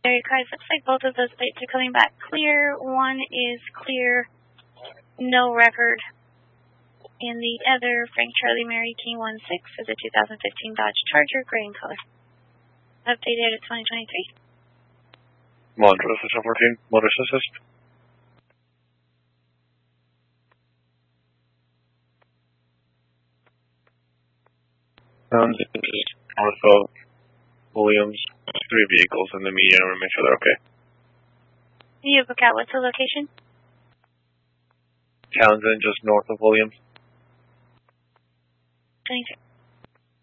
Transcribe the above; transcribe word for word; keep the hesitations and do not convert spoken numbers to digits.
Very quiet. Looks like both of those plates are coming back clear. One is clear, no record. And the other, Frank Charlie Mary King one six, is a two thousand fifteen Dodge Charger, gray in color. Updated at twenty twenty-three. Monitor System fourteen, Motor Assist. Um, this is north of Williams. Three vehicles in the median. I want to make sure they're okay. You book out. What's the location? Townsend, just north of Williams. twenty-three.